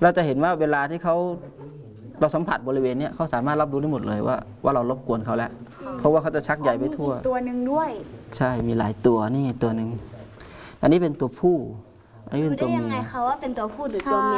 เราจะเห็นว่าเวลาที่เราสัมผัสบริเวณนี้เขาสามารถรับรู้ได้หมดเลยว่าเรารบกวนเขาแล้วเพราะว่าเขาจะชักใหญ่ไปทั่วตัวหนึ่งด้วยใช่มีหลายตัวนี่ตัวหนึ่งอันนี้เป็นตัวผู้อันนี้เป็นตัวเมียรู้ได้ยังไงคะว่าเป็นตัวผู้หรือตัวเมีย